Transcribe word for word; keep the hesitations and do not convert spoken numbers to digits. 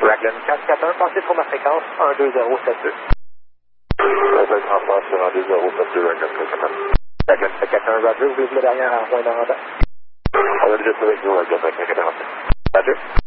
Raglan quatre quatre un, passez sur ma fréquence un deux zéro sept deux. Raglan transport sur un deux zéro sept deux, Raglan quatre quatre un. Raglan quatre quatre un, Roger, vous voulez le derrière en point d'arrêt? On a déjà fait avec nous, Raglan quatre quatre un. Roger.